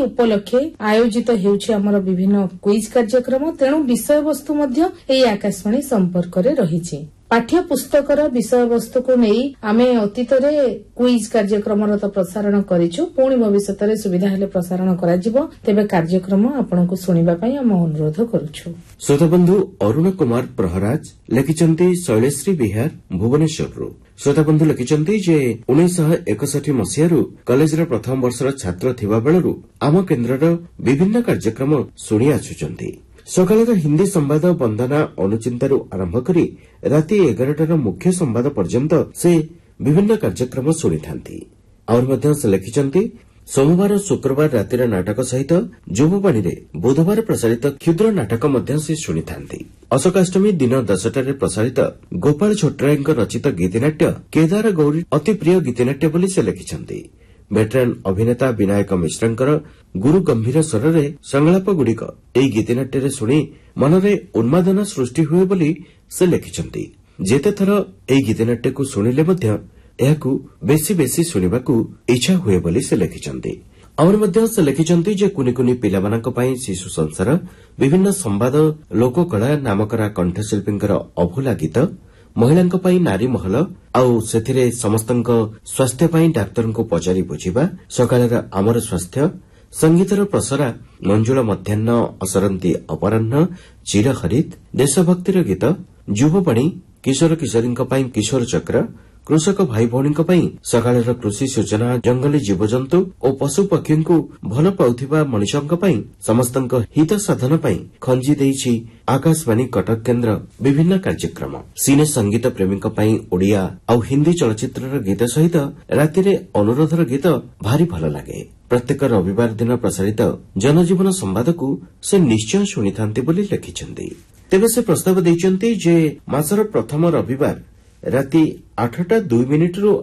उपलक्षे आयोजित हेउछि हमर विभिन्न क्विज कार्यक्रम तेणु विषयवस्तु मध्य एई आकाशवाणी संपर्क रे रहिछि। पाठ्य पुस्तकर विषयवस्तु को नहीं आमे अतीतरे क्विज कार्यक्रम तो प्रसारण करिछु पुणी भविष्य में सुविधा हेले प्रसारण कराजिबो तेबे कार्यक्रम आपनको सुनिबा पई हम अनुरोध करूछु। श्रोताबंधु अरुण कुमार प्रहराज लिखिचंती शैलेश्री विहार भुवनेश्वररू। श्रोताबंधु लिखिचंती जे 1961 मसीहारू कॉलेजर प्रथम वर्षर छात्र थिबा बेलरू आम केन्द्रर विभिन्न कार्यक्रम सुनी आछुचंती। सकाळर हिंदी संवाद वंदना अनुचिंतारू आरंभ करी राति 11टार मुख्य संवाद पर्यंत से विभिन्न कार्यक्रम शुणिथांती। और मध्य से लिखिचंती सोमवार शुक्रवार रातिर नाटक सहित युववाणी रे बुधवार प्रसारित क्षुद्र नाटक मध्य से शुणिथांती। अशोकाष्टमी दिन 10टारे प्रसारित गोपाल छोटरायଙ୍କ रचित गीतिनाट्य केदार गौरी अति प्रिय गीतिनाट्य बोली से लिखिचंती। वेटरान अभिनेता विनायक मिश्रଙ୍କର गुरु गंभीर स्वରରେ संलाप गुड़िक ଏହି गीतिनाट्य शुणी मनरे उन्मादना सृष्टि हुए बोली से लिखिचंती। जेते थर ଏହି गीतिनाट्य को शुणिले मध्य एहाकू बेसी बेसी शुणिबाकू इच्छा हुए बोली से लिखिचंती। आमर मध्य से लिखिचंती जे कुनी कुनी पिलामानଙ୍କ ପାଇଁ शिशु संसार विभिन्न संवाद लोककला नामकरा कंठशिल्पीଙ୍କର अभूला गीत महिलांको ପାଇଁ नारी महल आउ सेथिरे समस्तଙ୍କ स्वास्थ्य ପାଇଁ डाक्टरଙ୍କୁ पचारि बुझिबा सकाळर आमर स्वास्थ्य संगीतर प्रसरा मंजुळ मध्याह्न असरंती अपराह्न चिरहरित देशभक्तिर गीत युववाणी किशोर किशोरीଙ୍କ ପାଇଁ किशोर चक्र कृषक भाई भौणीଙ୍କ ପାଇଁ सकाळर कृषि सूचना जंगली जीवजंतु और पशु पक्षीଙ୍କୁ भल पाउथिबा मनुष्यଙ୍କ ପାଇଁ समस्तଙ୍କ हित साधन ପାଇଁ खंजी देइछि आकाशवाणी कटक केन्द्र विभिन्न कार्यक्रम। सिने संगीत प्रेमीଙ୍କ ପାଇଁ ओडिया और हिंदी चलचित्रर गीत सहित रातिरे अनुरोधर गीत भारी भल लागे। प्रत्येक रविवार दिन प्रसारित जनजीवन संवाद को से निश्चय शुणिथांती बोली लिखिछंती। तेबे से प्रस्ताव देइछंती जे मासर प्रथम रविवार राति 8:02 रु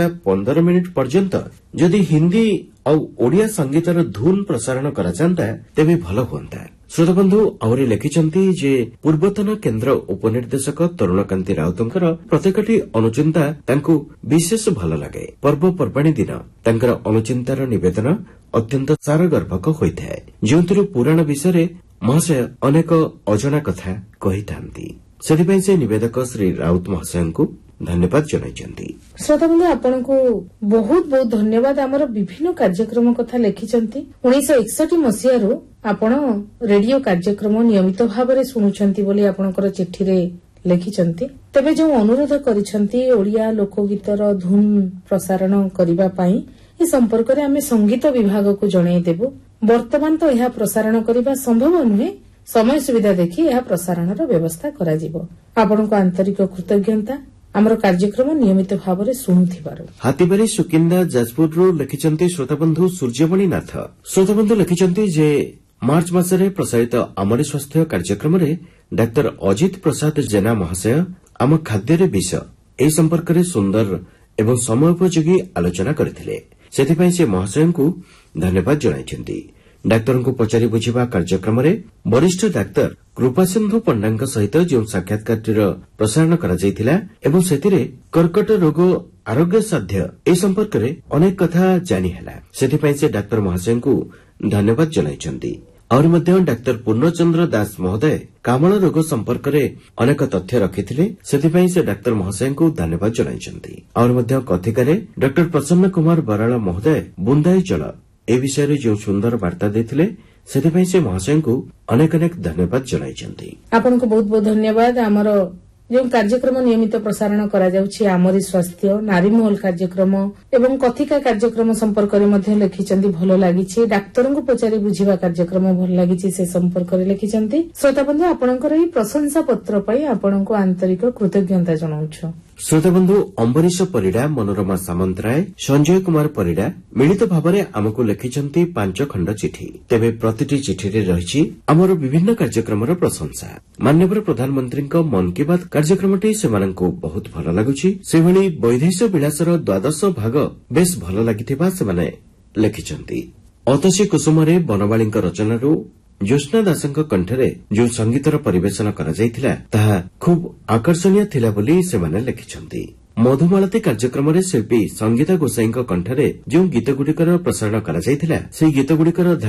8:15 पर्यंत जदि हिंदी और ओडिया संगीतर धुन प्रसारण करा जांता तेबे भल हुंता। श्रोताबंधु आवरी लिखिचंती जे पूर्वतन केन्द्र उपनिर्देशक तरुणकांती राउतंकर प्रत्येकटी अनुचिंता तांकु विशेष भल लागे। पर्वपर्वाणी दिन तांकर अनुचिंतार निवेदन अत्यंत सारगर्भक होइथाय जेउथिरु पुराण विषय महाशय अनेक अजଣା कथा कहिथांती। सेथिपाई से निवेदक श्री राउत महाशय को धन्यवाद जनाइछंती। श्रोताबंधु आपनको बहुत बहुत धन्यवाद। आमर विभिन्न कार्यक्रम कथा लिखिछंती। 1961 मसीहारू आपण रेडियो कार्यक्रम नियमित भाव में शुणुछंती बोली आपणकर चिठी रे लिखिछंती। तबे जो अनुरोध करिछंती ओडिया लोकगीतर धुन प्रसारण करिबा पई ए संपर्क रे आमे संगीत विभाग को जणाई देबो। वर्तमान तो यह प्रसारण करिबा संभव नुहे समय सुविधा देखि यह प्रसारणर व्यवस्था कराजिबो। आपनको आंतरिक कृतज्ञता आमर कार्यक्रम नियमित भाव में शुणुथिबारु। हातीबारी सुकिंदा जाजपुर लिखिचंती श्रोताबंधु सूर्यमणि नाथ। श्रोताबंधु लिखिचंती जे मार्च मासरे प्रसारित आमरी स्वास्थ्य कार्यक्रम रे डाक्टर अजित प्रसाद जेना महाशय आम खाद्य विष ए संपर्क में सुंदर एवं समयोपयोगी आलोचना करथिले। सेथिपाई से महाशय को धन्यवाद जणाइछंती। डाक्टर को पचारि बुझिबा कार्यक्रम रे वरिष्ठ डाक्टर कृपासिंधु पंडाଙ୍କ सहित जो साक्षात्कार प्रसारण करा जायतिला एवं सेतिरे कर्कट रोग आरोग्य साध्य ए संपर्क रे अनेक कथा जानि हैला। सेथिपाई से डाक्टर महाशय को धन्यवाद जणाइछंती। और मध्य डाक्टर पूर्णचंद्र दास महोदय कामल रोग संपर्क रे अनेक तथ्य रखिथिले। सेथिपाई से डाक्टर महाशय को धन्यवाद जणाइछंती। और मध्य कथिकारे डाक्टर प्रसन्न कुमार बराला महोदय बुंदाई जल ए विषय जो सुंदर वार्ता देथिले सेथिपाई से महाशय को अनेक अनेक धन्यवाद जणाइछंती। आपनको बहुत बहुत धन्यवाद। आमर जो कार्यक्रम नियमित प्रसारण करा जाउछि आमरी स्वास्थ्य नारी महल कार्यक्रम एवं कथिका कार्यक्रम संपर्क रे मध्ये लिखिचंती भलो लागिछि। डाक्टर को पचारि बुझिबा कार्यक्रम भलो लागिछि से संपर्क रे लिखिचंती। श्रोताबंधु आपणकर ई प्रशंसा पत्र पई आपणको आंतरिक कृतज्ञता जणाउछु। श्रोताबंधु अम्बरीश परिडा मनोरमा सामंतराय संजय कुमार परिडा मिलित भावरे आमको लिखिचंती 5 खंड चिठी। तेबे प्रतिटी चिठी रे रहिछि हमर विभिन्न कार्यक्रमर प्रशंसा। माननीय प्रधानमंत्री मन की बात कार्यक्रमटी सेमानंको बहुत भल लागुछि। सेभଳି वैदेश विलासर 12 भाग बेस भल लागिथिबा सेमाने लिखिचंती। अतसी कुसुमरे बनवाळीଙ୍କ रचनारू ज्योत्स्ना दासଙ୍କ कंठरे जो संगीतर परिवेशन करा जायतिला ताहा खूब आकर्षणीय थिला बोली सेमाने लिखिछंती। मधुमालती कार्यक्रम रे शिल्पी संगीता गोसाईଙ୍କ कंठरे जो गीत गुड़िकर प्रसारण करा जायतिला से गीत गुड़िकर